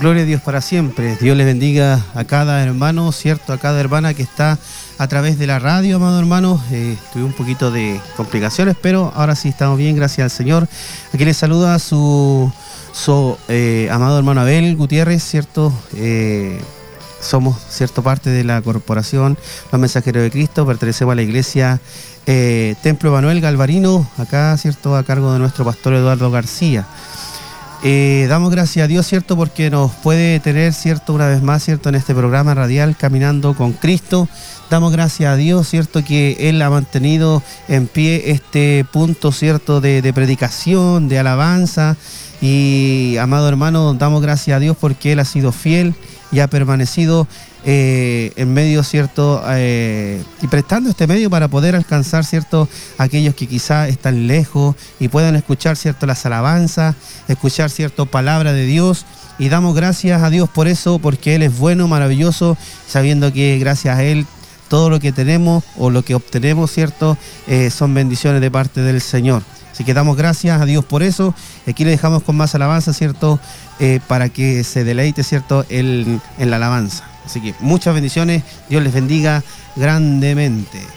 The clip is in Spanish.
Gloria a Dios para siempre. Dios les bendiga a cada hermano, ¿cierto? A cada hermana que está a través de la radio, amado hermano. Tuve un poquito de complicaciones, pero ahora sí estamos bien, gracias al Señor. Aquí les saluda su amado hermano Abel Gutiérrez, ¿cierto? Somos, ¿cierto?, parte de la corporación Los Mensajeros de Cristo. Pertenecemos a la iglesia Templo Manuel Galvarino, acá, ¿cierto?, a cargo de nuestro pastor Eduardo García. Damos gracias a Dios, ¿cierto?, porque nos puede tener, ¿cierto?, una vez más, ¿cierto?, en este programa radial Caminando con Cristo. Damos gracias a Dios, ¿cierto?, que Él ha mantenido en pie este punto, ¿cierto?, de predicación, de alabanza. Y, amado hermano, damos gracias a Dios porque Él ha sido fiel y ha permanecido en medio, ¿cierto?, y prestando este medio para poder alcanzar, ¿cierto?, aquellos que quizás están lejos y puedan escuchar, ¿cierto?, las alabanzas, escuchar, ¿cierto?, palabra de Dios. Y damos gracias a Dios por eso, porque Él es bueno, maravilloso, sabiendo que gracias a Él todo lo que tenemos o lo que obtenemos, ¿cierto?, son bendiciones de parte del Señor. Así que damos gracias a Dios por eso. Aquí le dejamos con más alabanza, ¿cierto?, para que se deleite, ¿cierto?, en la alabanza. Así que muchas bendiciones. Dios les bendiga grandemente.